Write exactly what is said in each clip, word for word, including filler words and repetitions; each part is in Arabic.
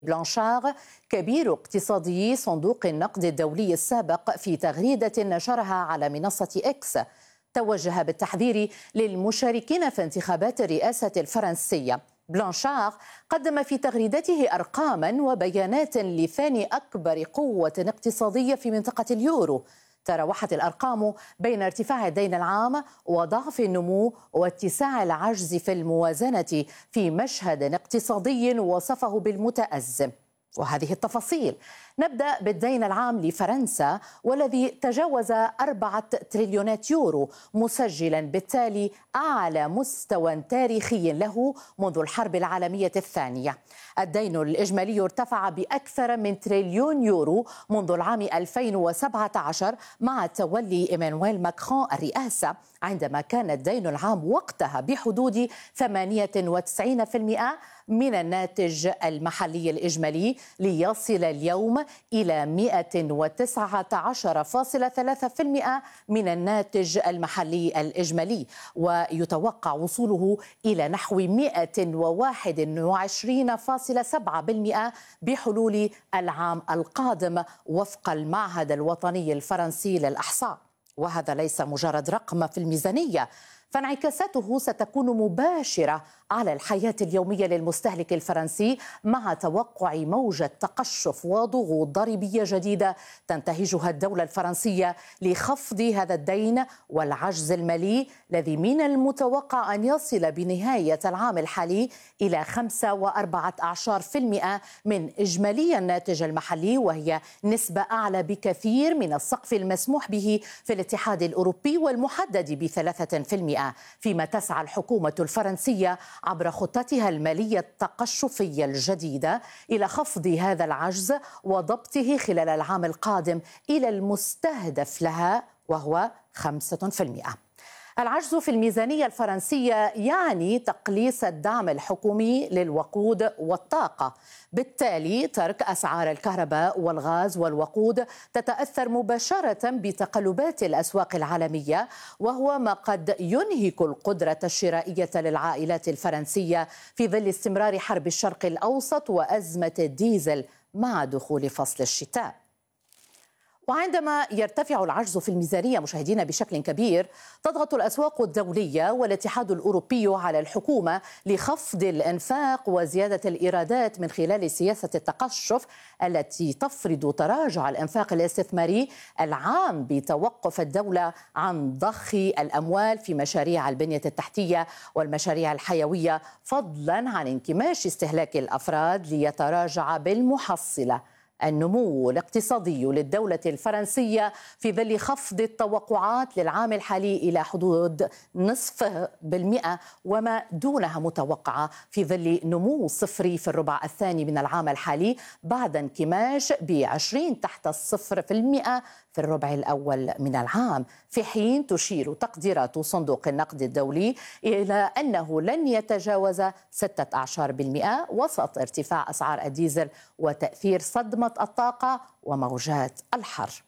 بلانشار كبير اقتصادي صندوق النقد الدولي السابق في تغريدة نشرها على منصة إكس توجه بالتحذير للمشاركين في انتخابات الرئاسة الفرنسية. بلانشار قدم في تغريدته أرقاما وبيانات لثاني أكبر قوة اقتصادية في منطقة اليورو. تراوحت الأرقام بين ارتفاع الدين العام وضعف النمو واتساع العجز في الموازنة في مشهد اقتصادي وصفه بالمتأزم. وهذه التفاصيل. نبدأ بالدين العام لفرنسا والذي تجاوز أربعة تريليونات يورو، مسجلا بالتالي أعلى مستوى تاريخي له منذ الحرب العالمية الثانية. الدين الإجمالي ارتفع بأكثر من تريليون يورو منذ العام ألفين وسبعة عشر مع تولي إيمانويل ماكرون الرئاسة، عندما كان الدين العام وقتها بحدود ثمانية وتسعين بالمئة من الناتج المحلي الإجمالي، ليصل اليوم إلى مئة وتسعة عشر فاصلة ثلاثة بالمئة من الناتج المحلي الإجمالي، ويتوقع وصوله إلى نحو مئة وواحد وعشرين فاصلة سبعة بالمئة بحلول العام القادم وفق المعهد الوطني الفرنسي للإحصاء. وهذا ليس مجرد رقم في الميزانية، فانعكاساته ستكون مباشرة على الحياة اليومية للمستهلك الفرنسي، مع توقع موجة تقشف وضغوط ضريبية جديدة تنتهجها الدولة الفرنسية لخفض هذا الدين والعجز المالي الذي من المتوقع أن يصل بنهاية العام الحالي إلى خمسة وأربعة عشر بالمئة من إجمالي الناتج المحلي، وهي نسبة أعلى بكثير من السقف المسموح به في الاتحاد الأوروبي والمحدد بثلاثة بالمئة. فيما تسعى الحكومة الفرنسية عبر خطتها المالية التقشفية الجديدة إلى خفض هذا العجز وضبطه خلال العام القادم إلى المستهدف لها وهو خمسة بالمئة. العجز في الميزانية الفرنسية يعني تقليص الدعم الحكومي للوقود والطاقة، بالتالي ترك أسعار الكهرباء والغاز والوقود تتأثر مباشرة بتقلبات الأسواق العالمية، وهو ما قد ينهك القدرة الشرائية للعائلات الفرنسية في ظل استمرار حرب الشرق الأوسط وأزمة الديزل مع دخول فصل الشتاء. وعندما يرتفع العجز في الميزانية مشاهدينا بشكل كبير، تضغط الأسواق الدولية والاتحاد الأوروبي على الحكومة لخفض الإنفاق وزيادة الإيرادات من خلال سياسة التقشف التي تفرض تراجع الإنفاق الاستثماري العام بتوقف الدولة عن ضخ الأموال في مشاريع البنية التحتية والمشاريع الحيوية، فضلا عن انكماش استهلاك الأفراد ليتراجع بالمحصلة النمو الاقتصادي للدولة الفرنسية في ظل خفض التوقعات للعام الحالي إلى حدود نصف بالمئة وما دونها متوقعة في ظل نمو صفري في الربع الثاني من العام الحالي بعد انكماش بعشرين تحت الصفر في المئة في الربع الأول من العام، في حين تشير تقديرات صندوق النقد الدولي إلى أنه لن يتجاوز ستة عشر بالمئة وسط ارتفاع أسعار الديزل وتأثير صدمة الطاقة وموجات الحر.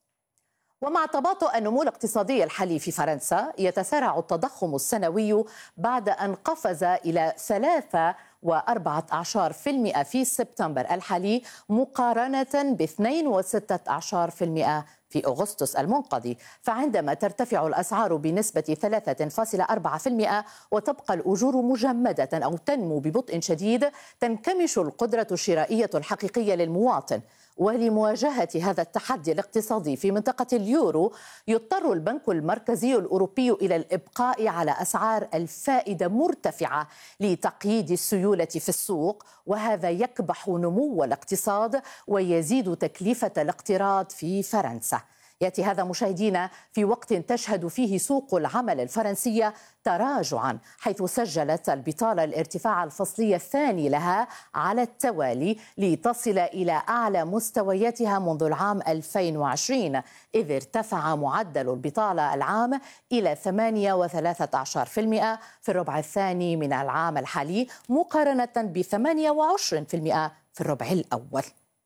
ومع تباطؤ النمو الاقتصادي الحالي في فرنسا، يتسارع التضخم السنوي بعد أن قفز إلى ثلاثة وأربعة عشر بالمئة في سبتمبر الحالي مقارنة باثنين وستة عشر بالمئة في أغسطس المنقضي. فعندما ترتفع الأسعار بنسبة ثلاثة فاصلة أربعة بالمئة وتبقى الأجور مجمدة أو تنمو ببطء شديد، تنكمش القدرة الشرائية الحقيقية للمواطن. ولمواجهة هذا التحدي الاقتصادي في منطقة اليورو، يضطر البنك المركزي الأوروبي إلى الإبقاء على أسعار الفائدة مرتفعة لتقييد السيولة في السوق، وهذا يكبح نمو الاقتصاد ويزيد تكلفة الاقتراض في فرنسا. يأتي هذا مشاهدينا في وقت تشهد فيه سوق العمل الفرنسية تراجعا، حيث سجلت البطالة الارتفاع الفصلي الثاني لها على التوالي لتصل إلى أعلى مستوياتها منذ العام ألفين وعشرين، إذ ارتفع معدل البطالة العام إلى ثمانية وثلاثة عشر بالمئة في الربع الثاني من العام الحالي مقارنة ب ثمانية وعشرين بالمئة في الربع الأول.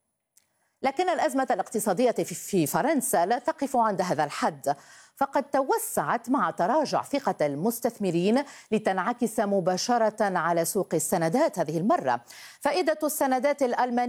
لكن الأزمة الاقتصادية في فرنسا لا تقف عند هذا الحد، فقد توسعت مع تراجع ثقة المستثمرين لتنعكس مباشرة على سوق السندات هذه المرة. فائدة السندات الألمانية